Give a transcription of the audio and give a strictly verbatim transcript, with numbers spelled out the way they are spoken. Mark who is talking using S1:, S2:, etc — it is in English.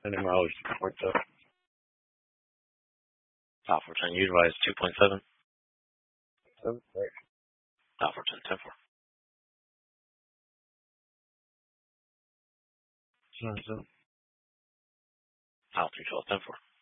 S1: And then mileage two point seven.
S2: Alpha ten utilize two point seven.
S1: Seven, right.
S2: Alpha ten ten four.
S1: Seven, seven.
S2: Alpha twelve ten four.